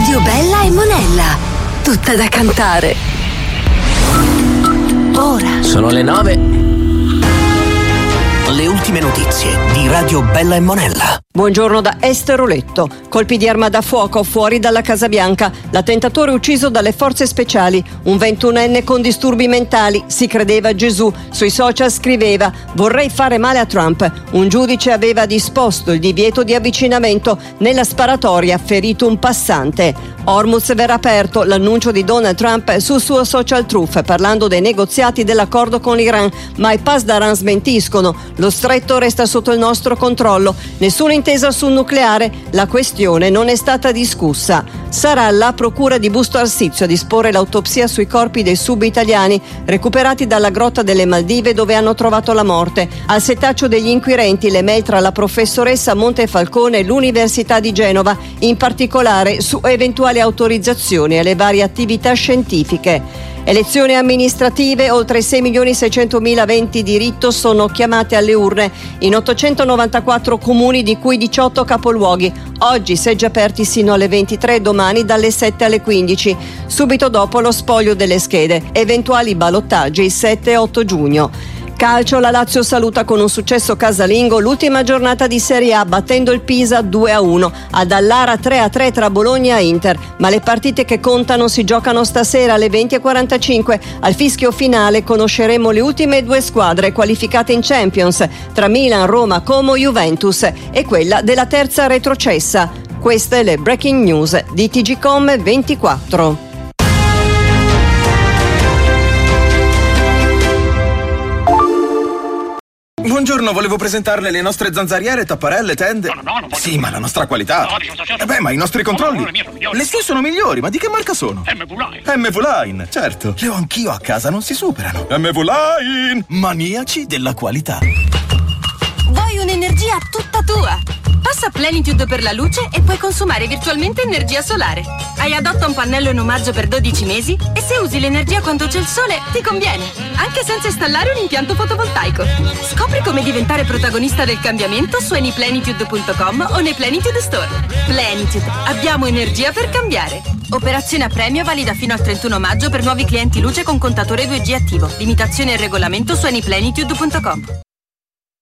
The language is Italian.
Radio Bella e Monella, tutta da cantare. Ora sono le 9. Le ultime notizie di Radio Bella e Monella. Buongiorno da Esteroletto. Colpi di arma da fuoco fuori dalla Casa Bianca. L'attentatore ucciso dalle forze speciali. Un 21enne con disturbi mentali. Si credeva Gesù. Sui social scriveva: vorrei fare male a Trump. Un giudice aveva disposto il divieto di avvicinamento. Nella sparatoria ferito un passante. Hormuz verrà aperto. L'annuncio di Donald Trump sul suo social truth, parlando dei negoziati dell'accordo con l'Iran. Ma i Pasdaran smentiscono. Lo stretto resta sotto il nostro controllo. Nessuna intesa sul nucleare. La questione non è stata discussa. Sarà la procura di Busto Arsizio a disporre l'autopsia sui corpi dei sub-italiani recuperati dalla grotta delle Maldive, dove hanno trovato la morte. Al setaccio degli inquirenti le mail tra la professoressa Montefalcone e l'Università di Genova, in particolare su eventuali autorizzazioni alle varie attività scientifiche. Elezioni amministrative, oltre 6.600.000 aventi diritto sono chiamati alle urne in 894 comuni, di cui 18 capoluoghi. Oggi seggi aperti sino alle 23, domani dalle 7 alle 15, subito dopo lo spoglio delle schede. Eventuali ballottaggi il 7 e 8 giugno. Calcio, la Lazio saluta con un successo casalingo l'ultima giornata di Serie A, battendo il Pisa 2-1, ad Allara 3-3 tra Bologna e Inter. Ma le partite che contano si giocano stasera alle 20:45. Al fischio finale conosceremo le ultime due squadre qualificate in Champions, tra Milan, Roma, Como, Juventus, e quella della terza retrocessa. Queste le breaking news di TGcom 24. Buongiorno, volevo presentarle le nostre zanzariere, tapparelle, tende. No, sì, ma la nostra qualità. Ma i nostri controlli. Le sue sono migliori, ma di che marca sono? MV Line, certo. Le ho anch'io a casa, non si superano. MV Line, maniaci della qualità. Vuoi un'energia tutta tua? Passa Plenitude per la luce e puoi consumare virtualmente energia solare. Hai Adotta un pannello in omaggio per 12 mesi e se usi l'energia quando c'è il sole ti conviene, anche senza installare un impianto fotovoltaico. Scopri come diventare protagonista del cambiamento su anyplenitude.com o nei Plenitude Store. Plenitude, abbiamo energia per cambiare. Operazione a premio valida fino al 31 maggio per nuovi clienti luce con contatore 2G attivo. Limitazioni e regolamento su anyplenitude.com.